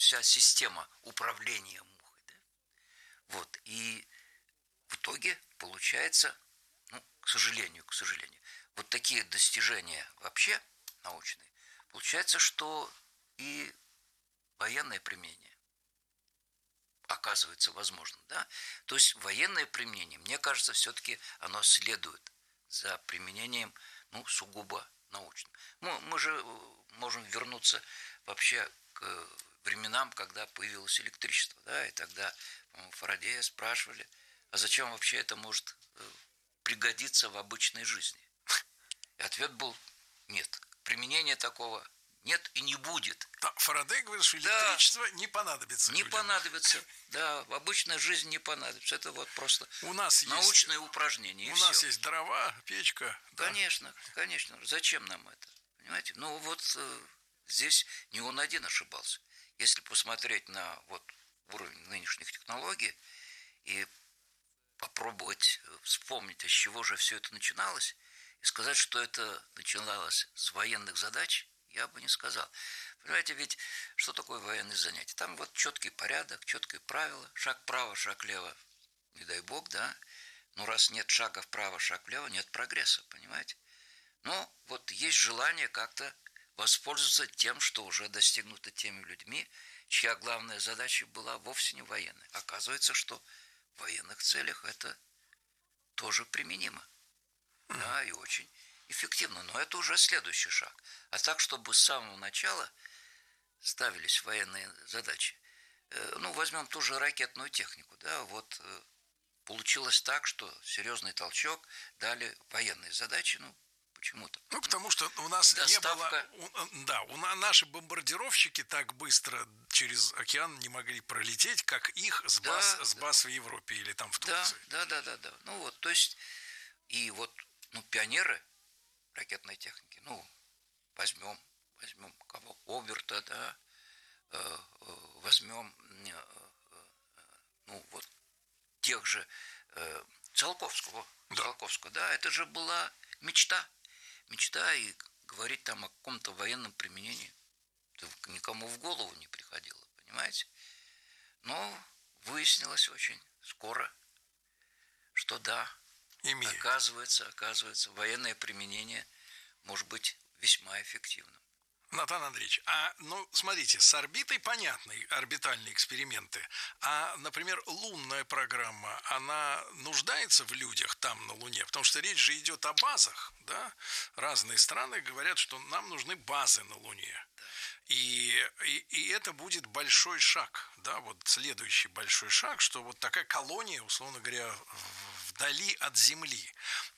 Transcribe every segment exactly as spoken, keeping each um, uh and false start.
вся система управления мухой. Да? Вот. И в итоге получается, ну, к сожалению, к сожалению, вот такие достижения вообще научные, получается, что и военное применение оказывается возможным, да? То есть военное применение, мне кажется, все-таки оно следует за применением, ну, сугубо научным. Ну, мы же можем вернуться вообще к временам, когда появилось электричество, да, и тогда Фарадея спрашивали, а зачем вообще это может пригодиться в обычной жизни? И ответ был нет. Применения такого нет и не будет. Да, Фарадей говорит, что электричество да, не понадобится. Не людям. понадобится. Да, в обычной жизни не понадобится. Это вот просто у нас научное есть, упражнение. У нас все. Есть дрова, печка. Конечно, да. конечно. Зачем нам это? Понимаете? Ну вот э, здесь не он один ошибался. Если посмотреть на вот уровень нынешних технологий и попробовать вспомнить, с чего же все это начиналось, и сказать, что это начиналось с военных задач, я бы не сказал. Понимаете, ведь что такое военные занятия? Там вот четкий порядок, четкие правила, шаг вправо, шаг влево, не дай бог, да. Ну, раз нет шага вправо, шаг влево, нет прогресса, понимаете? Но вот есть желание как-то воспользоваться тем, что уже достигнуто теми людьми, чья главная задача была вовсе не военная. Оказывается, что в военных целях это тоже применимо. Да, и очень эффективно. Но это уже следующий шаг. А так, чтобы с самого начала ставились военные задачи. Ну, возьмем ту же ракетную технику. Да, вот получилось так, что серьезный толчок дали военные задачи, ну, почему-то. Ну, потому что у нас Доставка... не было... Да, у нас, наши бомбардировщики так быстро через океан не могли пролететь, как их с баз, да, с баз да. в Европе или там в Турции. Да, да, да, да, да. Ну, вот, то есть, и вот, ну, пионеры ракетной техники, ну, возьмем, возьмем кого? Оберта, да, э, э, возьмем, э, э, ну, вот, тех же э, Циолковского, да. Циолковского, да, это же была мечта. Мечта, и говорить там о каком-то военном применении никому в голову не приходило, понимаете? Но выяснилось очень скоро, что да, Имеет. оказывается, оказывается, военное применение может быть весьма эффективным. Натан Андреевич, а, ну, смотрите, с орбитой понятны орбитальные эксперименты, а, например, лунная программа, она нуждается в людях там, на Луне? Потому что речь же идет о базах, да? Разные страны говорят, что нам нужны базы на Луне. Да. И, и, и это будет большой шаг, да, вот следующий большой шаг, что вот такая колония, условно говоря, вдали от Земли.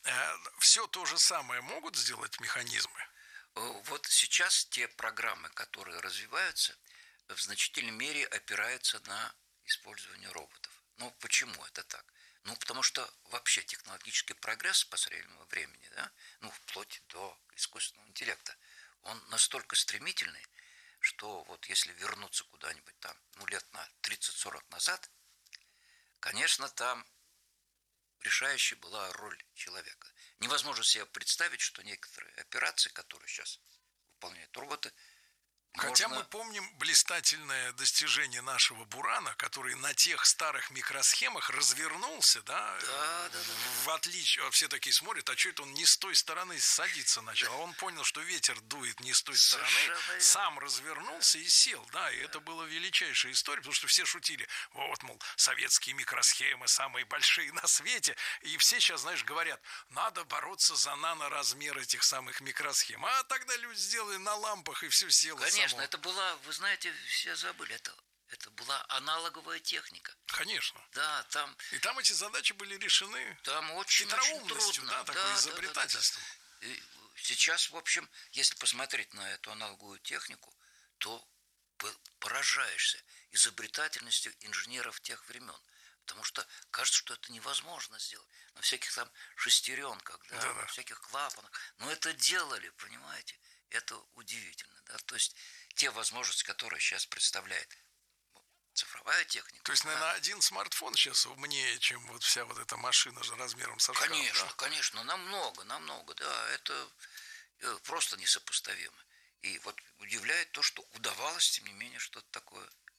Все то же самое могут сделать механизмы? Вот сейчас те программы, которые развиваются, в значительной мере опираются на использование роботов. Ну, почему это так? Ну, потому что вообще технологический прогресс по последнему времени, да, ну, вплоть до искусственного интеллекта, он настолько стремительный, что вот если вернуться куда-нибудь там, ну, лет на тридцать-сорок назад, конечно, там решающей была роль человека. Невозможно себе представить, что некоторые операции, которые сейчас выполняют роботы, Хотя можно... мы помним блистательное достижение нашего Бурана, который на тех старых микросхемах развернулся, да, да, да, да. В отличие, все такие смотрят, а что это он не с той стороны садиться начал, а он понял, что ветер дует не с той стороны, Совершенно сам развернулся и сел, да, и да. это была величайшая история, потому что все шутили, вот, мол, советские микросхемы самые большие на свете, и все сейчас, знаешь, говорят, надо бороться за наноразмер этих самых микросхем, а тогда люди сделали на лампах и все село. Конечно. Конечно, это была, вы знаете, все забыли, это, это была аналоговая техника. Конечно. Да, там... И там эти задачи были решены там очень, очень трудно. Да, такой да, изобретательством. Да, да, да. Сейчас, в общем, если посмотреть на эту аналоговую технику, то поражаешься изобретательностью инженеров тех времен. Потому что кажется, что это невозможно сделать. На всяких там шестеренках, да, да, на да. всяких клапанах. Но это делали, понимаете? Это удивительно, да, то есть те возможности, которые сейчас представляет цифровая техника. То есть, наверное, да. один смартфон сейчас умнее, чем вот вся вот эта машина же размером со шкаф. Конечно, да? конечно, намного, намного, да, это просто несопоставимо. И вот удивляет то, что удавалось, тем не менее, что-то такое